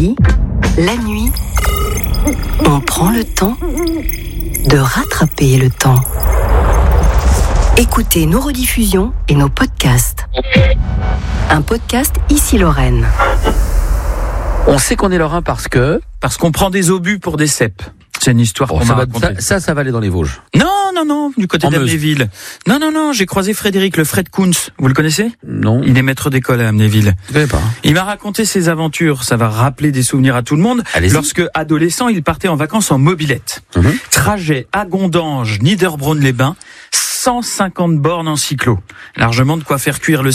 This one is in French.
Ici, la nuit, on prend le temps de rattraper le temps. Écoutez nos rediffusions et nos podcasts. Un podcast Ici Lorraine. On sait qu'on est lorrain parce qu'on prend des obus pour des cèpes. C'est une histoire qu'on m'a racontée. Ça va aller dans les Vosges. Non, du côté d'Amnéville. Non, j'ai croisé Frédéric, le Fred Kuntz. Vous le connaissez ? Non. Il est maître d'école à Amnéville. Je connais pas. Il m'a raconté ses aventures. Ça va rappeler des souvenirs à tout le monde. Allez-y. Lorsque, adolescent, il partait en vacances en mobilette. Trajet à Gondange, Niederbronn-les-Bains, 150 bornes en cyclo. Largement de quoi faire cuire le